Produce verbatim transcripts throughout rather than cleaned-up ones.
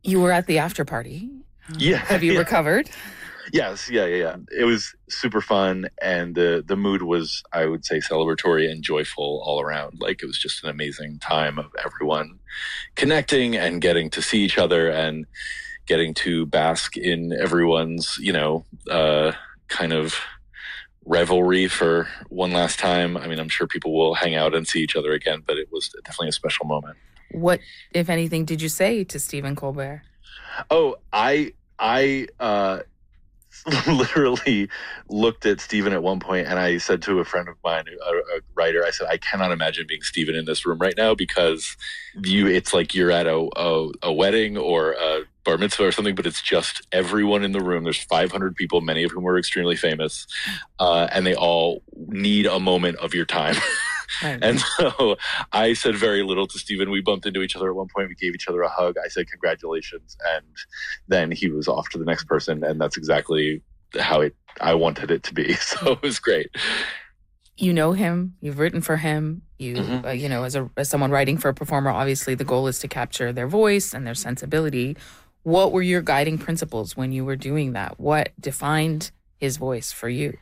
You were at the after party. Yeah. Have you yeah. recovered? Yes. Yeah. Yeah. Yeah. It was super fun. And the, the mood was, I would say, celebratory and joyful all around. Like, it was just an amazing time of everyone connecting and getting to see each other and getting to bask in everyone's, you know, uh, kind of revelry for one last time. I mean, I'm sure people will hang out and see each other again, but it was definitely a special moment. What, if anything, did you say to Stephen Colbert? Oh, I, I, uh, literally looked at Stephen at one point and I said to a friend of mine, a, a writer, I said, I cannot imagine being Stephen in this room right now, because you, it's like you're at a, a, a wedding or a bar mitzvah or something, but it's just everyone in the room. There's five hundred people, many of whom are extremely famous, uh, and they all need a moment of your time. Right. And so I said very little to Stephen. We bumped into each other at one point. We gave each other a hug. I said, congratulations. And then he was off to the next person. And that's exactly how it I wanted it to be. So it was great. You know him. You've written for him. You, mm-hmm. uh, you know, as a as someone writing for a performer, obviously the goal is to capture their voice and their sensibility. What were your guiding principles when you were doing that? What defined his voice for you?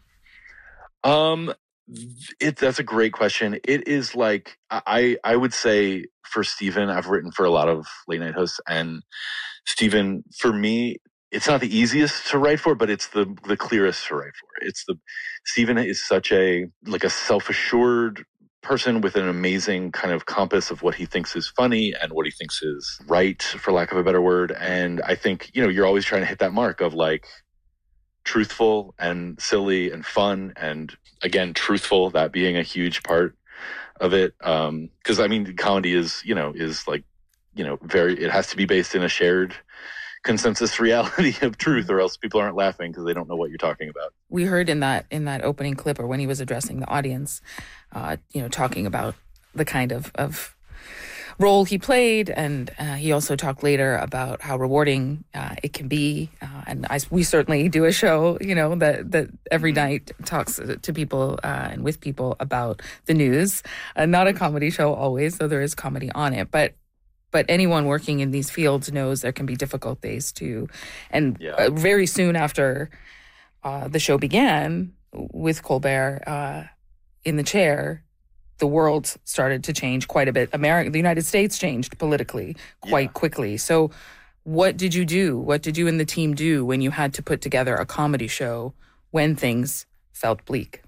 Um. It, that's a great question. It is like, I, I would say for Stephen, I've written for a lot of late night hosts, and Stephen, for me, it's not the easiest to write for, but it's the, the clearest to write for. It's the, Stephen is such a, like a self-assured person with an amazing kind of compass of what he thinks is funny and what he thinks is right, for lack of a better word. And I think, you know, you're always trying to hit that mark of like, truthful and silly and fun, and again, truthful, that being a huge part of it. Um, cause I mean, comedy is, you know, is like, you know, very, it has to be based in a shared consensus reality of truth, or else people aren't laughing because they don't know what you're talking about. We heard in that, in that opening clip, or when he was addressing the audience, uh, you know, talking about the kind of, of role he played, and uh, he also talked later about how rewarding uh, it can be. Uh, and I, we certainly do a show, you know, that that every night talks to people uh, and with people about the news. Uh, not a comedy show always, though there is comedy on it. But but anyone working in these fields knows there can be difficult days too. And yeah. uh, very soon after uh, the show began with Colbert uh, in the chair, the world started to change quite a bit. America, the United States changed politically quite yeah. quickly. So what did you do? What did you and the team do when you had to put together a comedy show when things felt bleak?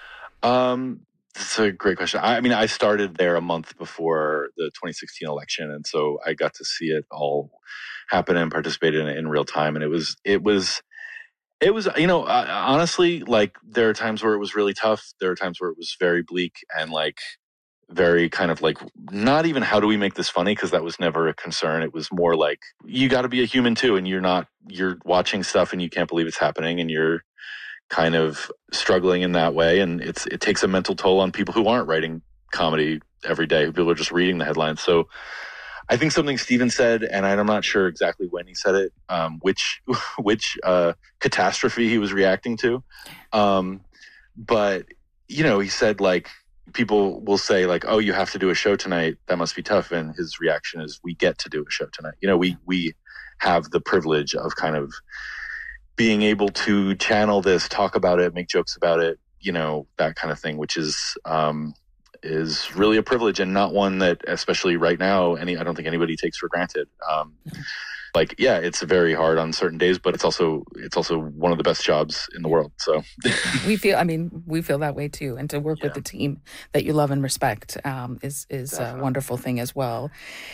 Um, that's a great question. I, I mean, I started there a month before the twenty sixteen election. And so I got to see it all happen and participate in it in real time. And it was, it was, It was, you know, uh, honestly, like there are times where it was really tough. There are times where it was very bleak and like very kind of like not even how do we make this funny, because that was never a concern. It was more like you got to be a human too, and you're not, you're watching stuff and you can't believe it's happening, and you're kind of struggling in that way. And it's it takes a mental toll on people who aren't writing comedy every day. People are just reading the headlines. So I think something Stephen said, and I'm not sure exactly when he said it, um, which which uh, catastrophe he was reacting to. Um, but, you know, he said, like, people will say, like, oh, you have to do a show tonight. That must be tough. And his reaction is, we get to do a show tonight. You know, we we have the privilege of kind of being able to channel this, talk about it, make jokes about it, you know, that kind of thing, which is... Um, is really a privilege, and not one that, especially right now, any I don't think anybody takes for granted. Um, like, yeah, it's very hard on certain days, but it's also it's also one of the best jobs in the world. So we feel, I mean, we feel that way too. And to work yeah. with the team that you love and respect um, is is Definitely. a wonderful thing as well.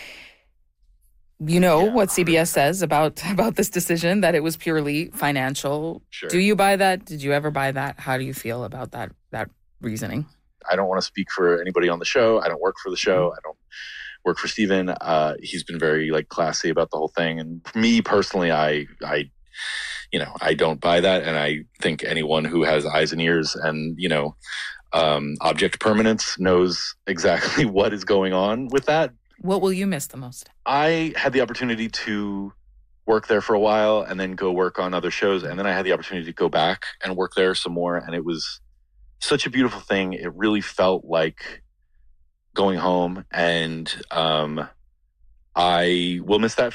You know yeah. what C B S says about about this decision, that it was purely financial. Sure. Do you buy that? Did you ever buy that? How do you feel about that that reasoning? I don't want to speak for anybody on the show. I don't work for the show. I don't work for Stephen. Uh, he's been very like classy about the whole thing. And for me personally, I, I, you know, I don't buy that. And I think anyone who has eyes and ears and, you know, um, object permanence knows exactly what is going on with that. What will you miss the most? I had the opportunity to work there for a while and then go work on other shows. And then I had the opportunity to go back and work there some more. And it was such a beautiful thing. It really felt like going home, and um, I will miss that